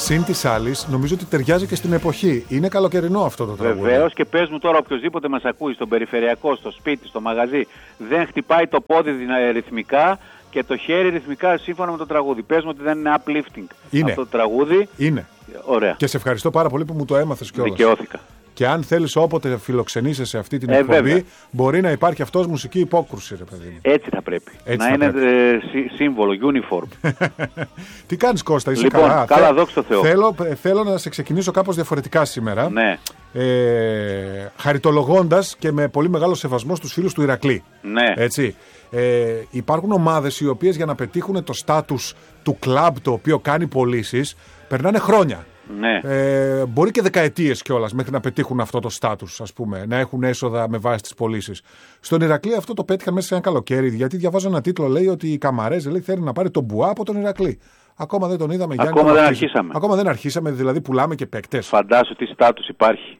Συν της άλλης, νομίζω ότι ταιριάζει και στην εποχή. Είναι καλοκαιρινό αυτό το τραγούδι. Βεβαίως, και πες μου τώρα, οποιοδήποτε μας ακούει στον περιφερειακό, στο σπίτι, στο μαγαζί, δεν χτυπάει το πόδι ρυθμικά και το χέρι ρυθμικά σύμφωνα με το τραγούδι. Πες μου ότι δεν είναι uplifting αυτό το τραγούδι. Είναι. Ωραία. Και σε ευχαριστώ πάρα πολύ που μου το έμαθες κιόλας. Δικαιώθηκα. Και αν θέλεις όποτε φιλοξενήσεις σε αυτή την εκπομπή, βέβαια. μπορεί να υπάρχει αυτός μουσική υπόκρουση, ρε παιδί μου. Έτσι θα πρέπει. Έτσι να θα είναι σύμβολο, uniform. Τι κάνεις, Κώστα, είσαι Λοιπόν, καλά? καλά, δόξα τω Θεώ. Θέλω να σε ξεκινήσω κάπως διαφορετικά σήμερα. Ναι. Χαριτολογώντας και με πολύ μεγάλο σεβασμό στους φίλους του Ηρακλή. Ναι. Έτσι. Υπάρχουν ομάδες οι οποίες για να πετύχουν το στάτους του κλαμπ το οποίο κάνει πωλήσεις περνάνε χρόνια. Ναι. Μπορεί και δεκαετίες κιόλας μέχρι να πετύχουν αυτό το στάτους, ας πούμε, να έχουν έσοδα με βάση τις πωλήσεις. Στον Ηρακλή αυτό το πέτυχαν μέσα σε ένα καλοκαίρι, γιατί διαβάζω ένα τίτλο, λέει ότι η Καμαρέζ θέλει να πάρει τον Μπουά από τον Ηρακλή. Ακόμα δεν τον είδαμε, Γιάννη. Ακόμα δεν αρχίσαμε. Ακόμα δεν αρχίσαμε, δηλαδή πουλάμε και παίκτες. Φαντάσου τι στάτους υπάρχει.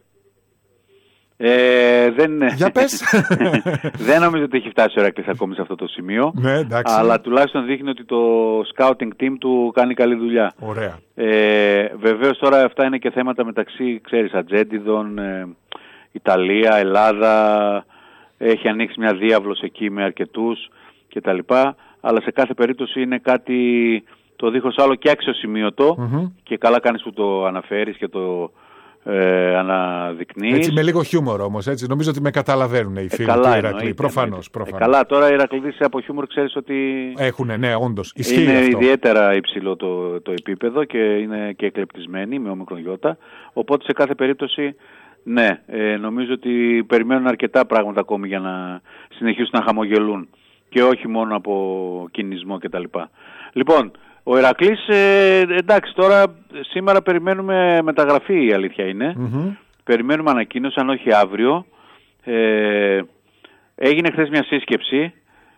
Για πες. Δεν νομίζω ότι έχει φτάσει ο Ηρακλής ακόμη σε αυτό το σημείο. Ναι, εντάξει. Αλλά τουλάχιστον δείχνει ότι το scouting team του κάνει καλή δουλειά. Ωραία. Βεβαίως τώρα αυτά είναι και θέματα μεταξύ, ξέρεις, ατζέντιδων, Ιταλία, Ελλάδα. Έχει ανοίξει μια διάβλος εκεί με αρκετούς κτλ. Αλλά σε κάθε περίπτωση είναι κάτι το δίχως άλλο και αξιοσημείωτο. Και καλά κάνεις που το αναφέρεις και το αναδεικνύεις. Έτσι με λίγο χιούμορ όμως, έτσι. Νομίζω ότι με καταλαβαίνουν οι φίλοι του Ηρακλή. Προφανώς. Καλά, τώρα οι Ηρακλήδες από χιούμορ ξέρεις ότι έχουνε, ναι, όντως. Ισχύει είναι αυτό. ιδιαίτερα υψηλό το επίπεδο και είναι και εκλεπτισμένοι με ομικρογιώτα. Οπότε σε κάθε περίπτωση, ναι, νομίζω ότι περιμένουν αρκετά πράγματα ακόμη για να συνεχίσουν να χαμογελούν και όχι μόνο από κινησμό κτλ. Λοιπόν, ο Ηρακλής, εντάξει, τώρα σήμερα περιμένουμε μεταγραφή, η αλήθεια είναι. Περιμένουμε ανακοίνωση, αν όχι αύριο. Έγινε χθες μια σύσκεψη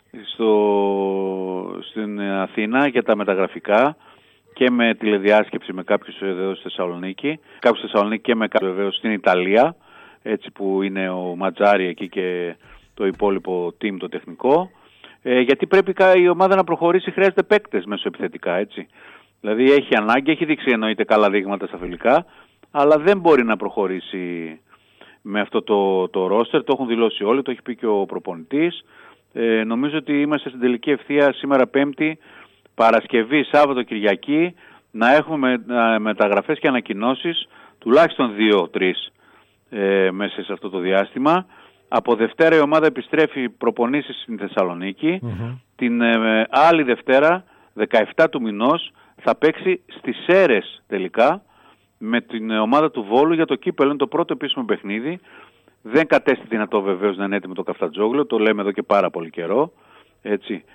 στην Αθήνα για τα μεταγραφικά και με τηλεδιάσκεψη με κάποιους εδώ στη Θεσσαλονίκη. Κάποιους στη Θεσσαλονίκη και με κάποιους βεβαίως στην Ιταλία, έτσι που είναι ο Ματζάρη εκεί και το υπόλοιπο team το τεχνικό. Γιατί πρέπει η ομάδα να προχωρήσει, χρειάζεται παίκτες μεσοεπιθετικά, έτσι. Δηλαδή έχει ανάγκη, έχει δείξει εννοείται καλά δείγματα στα φιλικά, αλλά δεν μπορεί να προχωρήσει με αυτό το ρόστερ, το έχουν δηλώσει όλοι, το έχει πει και ο προπονητής. Νομίζω ότι είμαστε στην τελική ευθεία σήμερα Πέμπτη, Παρασκευή, Σάββατο, Κυριακή, να έχουμε μεταγραφές και ανακοινώσεις, τουλάχιστον 2-3 μέσα σε αυτό το διάστημα. Από Δευτέρα η ομάδα επιστρέφει προπονήσεις στην Θεσσαλονίκη. Την άλλη Δευτέρα, 17 του μηνός, θα παίξει στις Σέρρες τελικά με την ομάδα του Βόλου για το κύπελλο. Είναι το πρώτο επίσημο παιχνίδι. Δεν κατέστη δυνατό βεβαίως να είναι έτοιμο το Καφτατζόγλιο, το λέμε εδώ και πάρα πολύ καιρό. Έτσι.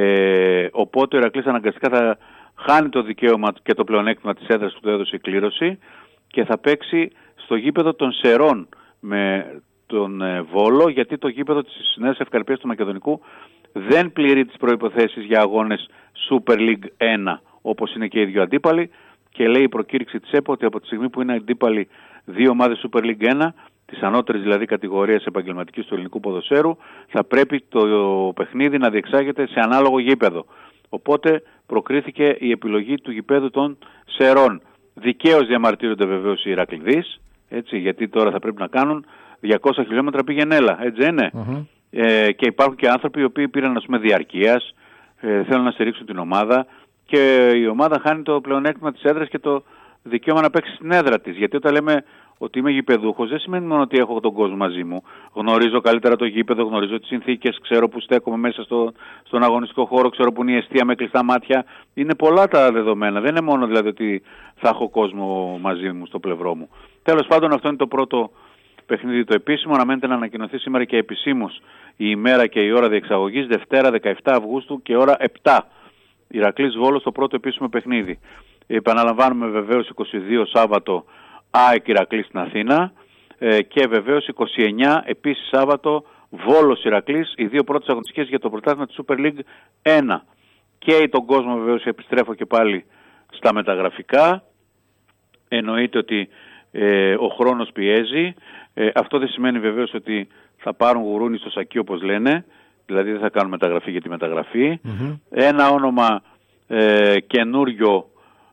Οπότε ο Ηρακλής αναγκαστικά θα χάνει το δικαίωμα και το πλεονέκτημα της έδρας που του έδωσε η κλήρωση και θα παίξει στο γήπεδο των Σερών με τον Βόλο, γιατί το γήπεδο της Νέας Ευκαρπίας του Μακεδονικού δεν πληρεί τις προϋποθέσεις για αγώνες Super League 1, όπως είναι και οι δύο αντίπαλοι, και λέει η προκήρυξη της ΕΠΟ ότι από τη στιγμή που είναι αντίπαλοι δύο ομάδες Super League 1, τις ανώτερες δηλαδή κατηγορίες επαγγελματικής του ελληνικού ποδοσφαίρου, θα πρέπει το παιχνίδι να διεξάγεται σε ανάλογο γήπεδο. Οπότε προκρίθηκε η επιλογή του γηπέδου των Σερών. Δικαίως διαμαρτύρονται βεβαίως οι Ηρακληδείς, έτσι, γιατί τώρα θα πρέπει να κάνουν 200 χιλιόμετρα πήγαινε-έλα, έτσι είναι. Και υπάρχουν και άνθρωποι οι οποίοι πήραν, ας πούμε, διαρκείας, θέλουν να στηρίξουν την ομάδα και η ομάδα χάνει το πλεονέκτημα της έδρας και το δικαίωμα να παίξει στην έδρα της. Γιατί όταν λέμε ότι είμαι γηπεδούχος, δεν σημαίνει μόνο ότι έχω τον κόσμο μαζί μου. Γνωρίζω καλύτερα το γήπεδο, γνωρίζω τις συνθήκες, ξέρω που στέκομαι μέσα στον αγωνιστικό χώρο, ξέρω που είναι η εστία με κλειστά μάτια. Είναι πολλά τα δεδομένα. Δεν είναι μόνο δηλαδή ότι θα έχω κόσμο μαζί μου στο πλευρό μου. Τέλος πάντων, αυτό είναι το πρώτο παιχνίδι το επίσημο. Αναμένεται να ανακοινωθεί σήμερα και επισήμως η ημέρα και η ώρα διεξαγωγής, Δευτέρα 17 Αυγούστου και ώρα 7. Ηρακλής Βόλος, το πρώτο επίσημο παιχνίδι. Επαναλαμβάνουμε βεβαίως 22 Σάββατο ΑΕΚ Ηρακλής στην Αθήνα και βεβαίως 29 επίσης Σάββατο Βόλος Ηρακλής, οι δύο πρώτες αγωνιστικές για το πρωτάθλημα της Super League 1. Και τον κόσμο βεβαίως επιστρέφω και πάλι στα μεταγραφικά. Εννοείται ότι ο χρόνος πιέζει. Αυτό δεν σημαίνει βεβαίως ότι θα πάρουν γουρούνι στο σακί όπως λένε, δηλαδή δεν θα κάνουν μεταγραφή για τη μεταγραφή. Ένα όνομα καινούριο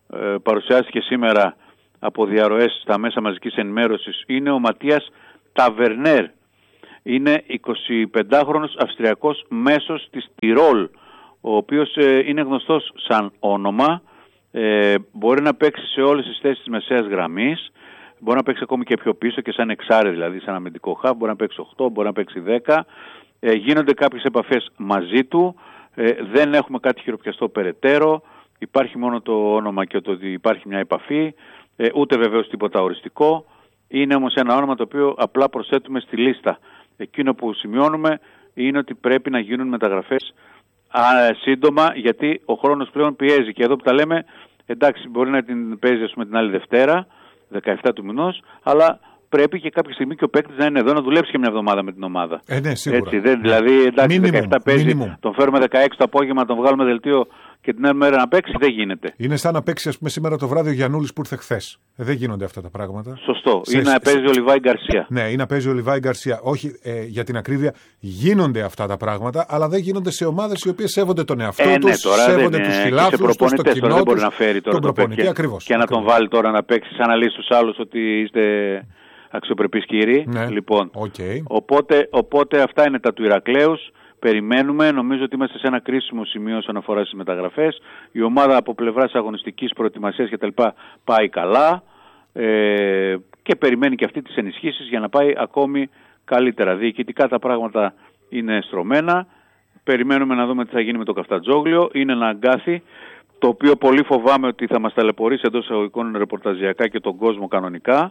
παρουσιάστηκε σήμερα από διαρροές στα μέσα μαζικής ενημέρωσης είναι ο Ματίας Ταβερνέρ. Είναι 25χρονος Αυστριακός μέσος της Τιρόλ, ο οποίος είναι γνωστός σαν όνομα. Μπορεί να παίξει σε όλες τις θέσεις της μεσαίας γραμμής, μπορεί να παίξει ακόμη και πιο πίσω και σαν εξάρι, δηλαδή σαν αμυντικό χαφ, μπορεί να παίξει 8, μπορεί να παίξει 10. Γίνονται κάποιες επαφές μαζί του, δεν έχουμε κάτι χειροπιαστό περαιτέρω, υπάρχει μόνο το όνομα και το ότι υπάρχει μια επαφή, ούτε βεβαίως τίποτα οριστικό. Είναι όμως ένα όνομα το οποίο απλά προσθέτουμε στη λίστα. Εκείνο που σημειώνουμε είναι ότι πρέπει να γίνουν μεταγραφές σύντομα, γιατί ο χρόνος πλέον πιέζει. Και εδώ που τα λέμε, εντάξει, μπορεί να την παίζει ας πούμε την άλλη Δευτέρα, 17 του μηνός, αλλά πρέπει και κάποια στιγμή και ο παίκτης να είναι εδώ να δουλέψει και μια εβδομάδα με την ομάδα. Ναι, σίγουρα. Έτσι, δηλαδή, εντάξει, 17 παίζει, τον φέρουμε 16 το απόγευμα, τον βγάλουμε δελτίο και την άλλη μέρα να παίξει, δεν γίνεται. Είναι σαν να παίξει, ας πούμε, σήμερα το βράδυ ο Γιαννούλης που ήρθε χθες. Δεν γίνονται αυτά τα πράγματα. Σωστό. Είναι να παίζει ο Λιβάη Γκαρσία. Ναι, είναι να παίζει ο Λιβάη Γκαρσία. Όχι, για την ακρίβεια, γίνονται αυτά τα πράγματα, αλλά δεν γίνονται σε ομάδες οι οποίες σέβονται τον εαυτό τους, σέβονται τους φιλάθλους τους, το κοινό δεν μπορεί τους, να φέρει τώρα τον προπονητή, ακριβώς. Και να τον βάλει τώρα να παίξει σαν να λύσει τους άλλους ότι είστε αξιοπρεπείς κύριοι. Ναι. Λοιπόν, Okay. οπότε αυτά είναι τα του Ηρακλέους. Περιμένουμε, νομίζω ότι είμαστε σε ένα κρίσιμο σημείο όσον αφορά στις μεταγραφές. Η ομάδα από πλευράς αγωνιστικής προετοιμασίας κτλ. Πάει καλά και περιμένει και αυτή τις ενισχύσεις για να πάει ακόμη καλύτερα. Διοικητικά τα πράγματα είναι στρωμένα. Περιμένουμε να δούμε τι θα γίνει με το Καφτατζόγλιο. Είναι ένα αγκάθι το οποίο πολύ φοβάμαι ότι θα μας ταλαιπωρήσει εντός εισαγωγικών ρεπορταζιακά και τον κόσμο κανονικά.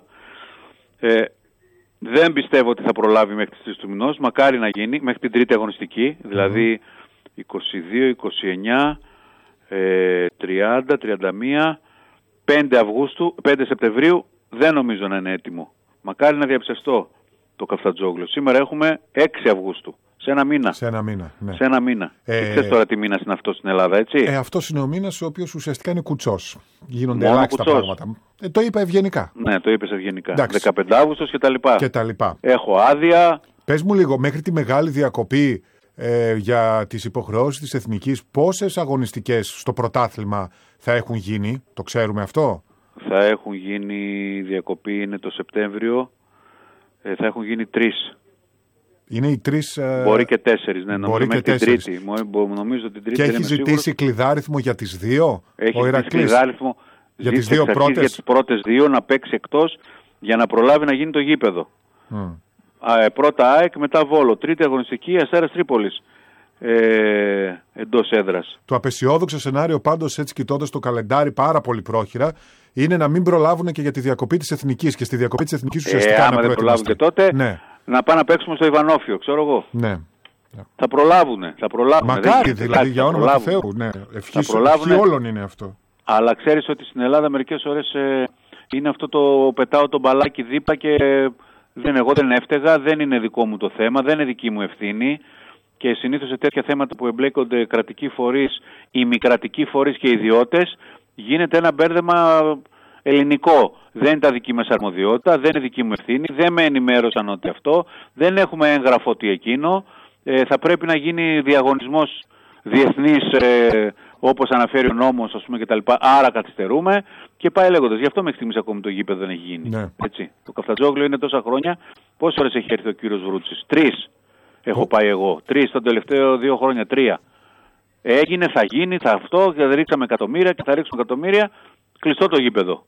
Δεν πιστεύω ότι θα προλάβει μέχρι τις 3 του μηνός, μακάρι να γίνει μέχρι την τρίτη αγωνιστική, δηλαδή 22, 29, 30, 31, 5 Σεπτεμβρίου δεν νομίζω να είναι έτοιμο. Μακάρι να διαψευστώ το Καφτατζόγλιο. Σήμερα έχουμε 6 Αυγούστου. Σε ένα μήνα. Σε ένα μήνα. Ναι. Σε ένα μήνα. Ξέρεις τώρα τι μήνας είναι αυτό στην Ελλάδα, έτσι. Αυτός είναι ο μήνας ο οποίος ουσιαστικά είναι κουτσός. Γίνονται ελάχιστα πράγματα. Το είπα ευγενικά. Ναι, το είπες ευγενικά. 15 Αύγουστος και τα λοιπά. Έχω άδεια. Πες μου λίγο, μέχρι τη μεγάλη διακοπή για τις υποχρεώσεις της Εθνικής, πόσες αγωνιστικές στο πρωτάθλημα θα έχουν γίνει, το ξέρουμε αυτό? Θα έχουν γίνει, διακοπή είναι το Σεπτέμβριο, θα έχουν γίνει 3. Είναι οι 3. Μπορεί και 4, ναι, νομίζω και την Τρίτη. Νομίζω την Τρίτη. Και έχει ζητήσει κλειδάριθμο για τις 2. Έχει ζητήσει κλειδάριθμο για τις 2 πρώτες. Για τις πρώτες 2 να παίξει εκτός για να προλάβει να γίνει το γήπεδο. Πρώτα ΑΕΚ, μετά Βόλο. Τρίτη αγωνιστική, Αστέρας Τρίπολης. Εντός έδρας. Το απεσιόδοξο σενάριο πάντως, έτσι κοιτώντας το καλεντάρι πάρα πολύ πρόχειρα, είναι να μην προλάβουν και για τη διακοπή της Εθνικής. Και στη διακοπή της Εθνικής ουσιαστικά άμα δεν προλάβουν και τότε, ναι, να πάνε να παίξουμε στο Ιβανόφιο, ξέρω εγώ. Ναι. Θα προλάβουν. Μακάρι, δηλαδή, για όνομα του Θεού. Ναι. Ευχή όλων είναι αυτό. Αλλά ξέρεις ότι στην Ελλάδα μερικές ώρες είναι αυτό το πετάω το μπαλάκι δίπλα και εγώ δεν έφταιγα, δεν είναι δικό μου το θέμα, δεν είναι δική μου ευθύνη. Και συνήθως σε τέτοια θέματα που εμπλέκονται κρατικοί φορείς, ημικρατικοί φορείς και ιδιώτες, γίνεται ένα μπέρδεμα ελληνικό. Δεν είναι τα δική μας αρμοδιότητα, δεν είναι δική μου ευθύνη, δεν με ενημέρωσαν ότι αυτό, δεν έχουμε έγγραφο ότι εκείνο. Θα πρέπει να γίνει διαγωνισμός διεθνής, όπως αναφέρει ο νόμος, ας πούμε, κτλ. Άρα καθυστερούμε και πάει λέγοντας. Γι' αυτό μέχρι στιγμής ακόμη το γήπεδο δεν έχει γίνει. Ναι. Έτσι. Το Καφτατζόγλιο είναι τόσα χρόνια. Πόσες ώρες έχει έρθει ο κύριος Βρούτσης? 3. Έχω πάει εγώ. 3 τον τελευταίο 2 χρόνια. 3. Έγινε, θα γίνει, θα αυτό, και ρίξαμε εκατομμύρια και θα ρίξουμε εκατομμύρια. Κλειστό το γήπεδο.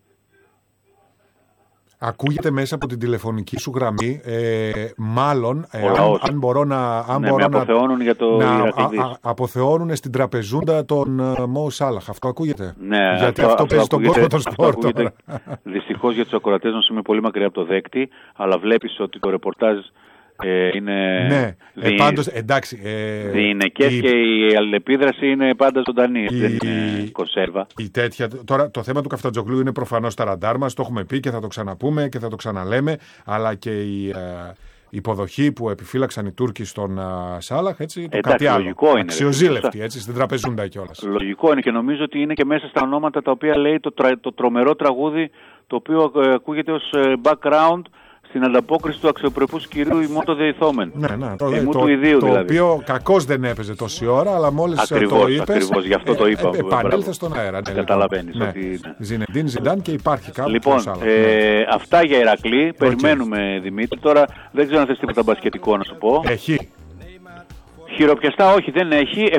Ακούγεται μέσα από την τηλεφωνική σου γραμμή, μάλλον, αν μπορώ να αποθεώνουν για το αποθεώνουν στην τραπεζούντα τον Μο Σάλαχ. Αυτό ακούγεται? Ναι, γιατί αυτό παίζει στον κόσμο των σπορ τώρα. Δυστυχώς για τους ακροατές μας είμαι πολύ μακριά από το δέκτη, αλλά βλέπεις ότι το ρεπορτάζ είναι... Ναι, πάντως, εντάξει... διηνεκές και η αλληλεπίδραση είναι πάντα ζωντανή, δεν είναι κονσέρβα. Τώρα το θέμα του Καφτατζογλού είναι προφανώς τα ραντάρ μας, το έχουμε πει και θα το ξαναπούμε και θα το ξαναλέμε, αλλά και η υποδοχή που επιφύλαξαν οι Τούρκοι στον Σάλαχ, έτσι, το κάτι άλλο. Αξιοζήλευτη, έτσι, στην τραπεζούντα κιόλας. Λογικό είναι και νομίζω ότι είναι και μέσα στα ονόματα τα οποία λέει το τρομερό τραγούδι, το οποίο ακούγεται ως background στην ανταπόκριση του αξιοπρεπούς κυρίου ημών το δεηθόμεν. Ναι, του ιδίου το δηλαδή. οποίο κακώς δεν έπαιζε τόση ώρα, αλλά μόλις το είπες. Ακριβώς, γι' αυτό το είπα. Επανέλθε στον αέρα. Ναι, καταλαβαίνεις ναι. ότι. Ζινεντίν Ζιντάν και υπάρχει κάπου. Λοιπόν, αυτά για Ηρακλή. Περιμένουμε, Δημήτρη. Τώρα δεν ξέρω αν θες τίποτα μπασκετικό να σου πω. Έχει. Χειροπιαστά όχι, δεν έχει.